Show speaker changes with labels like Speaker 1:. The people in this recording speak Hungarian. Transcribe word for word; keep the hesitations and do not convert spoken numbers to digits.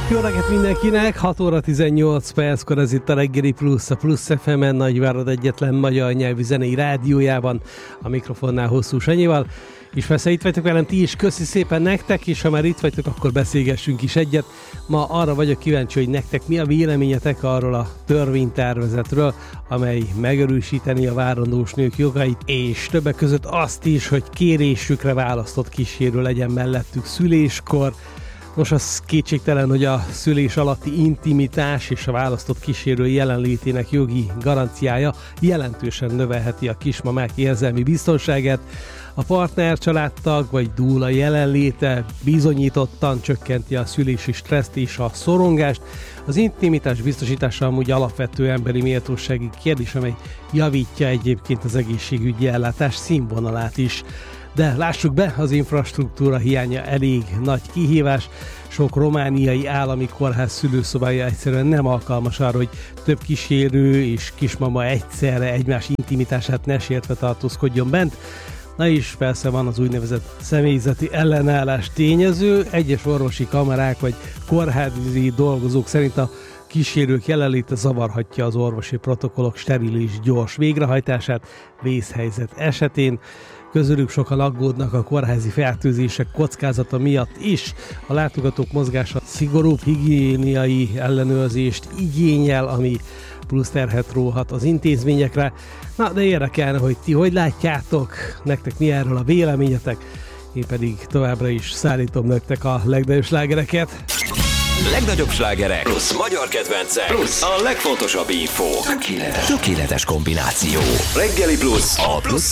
Speaker 1: Jó reggelt mindenkinek, hat óra tizennyolc perckor, ez itt a Reggeli Plusz, a Plusz ef emen, Nagyvárad egyetlen magyar nyelvű zenei rádiójában, a mikrofonnál Hosszú Sanyival. És persze itt vagytok velem ti is, köszi szépen nektek, és ha már itt vagytok, akkor beszélgessünk is egyet. Ma arra vagyok kíváncsi, hogy nektek mi a véleményetek arról a törvénytervezetről, amely megerősíteni a várandós nők jogait, és többek között azt is, hogy kérésükre választott kísérő legyen mellettük szüléskor. Nos, az kétségtelen, hogy a szülés alatti intimitás és a választott kísérő jelenlétének jogi garanciája jelentősen növelheti a kismamák érzelmi biztonságát. A partner, családtag vagy dúla jelenléte bizonyítottan csökkenti a szülési stresszt és a szorongást. Az intimitás biztosítása amúgy alapvető emberi méltósági kérdés, amely javítja egyébként az egészségügyi ellátás színvonalát is. De lássuk be, az infrastruktúra hiánya elég nagy kihívás. Sok romániai állami kórház szülőszobája egyszerűen nem alkalmas arra, hogy több kísérő és kismama egyszerre egymás intimitását ne sértve tartózkodjon bent. Na és persze van az úgynevezett személyzeti ellenállás tényező. Egyes orvosi kamarák vagy kórházi dolgozók szerint a kísérők jelenléte zavarhatja az orvosi protokollok steril és gyors végrehajtását vészhelyzet esetén. Közülük sokan aggódnak a kórházi fertőzések kockázata miatt is. A látogatók mozgása szigorúbb higiéniai ellenőrzést igényel, ami plusz terhet róhat az intézményekre. Na, de érdekelne, hogy ti hogy látjátok, nektek mi erről a véleményetek, én pedig továbbra is szállítom nektek a legnagyobb slágereket.
Speaker 2: Legnagyobb slágerek plusz magyar kedvencek plusz a legfontosabb info. Tökéletes, tökéletes kombináció. Reggeli Plusz, a Plusz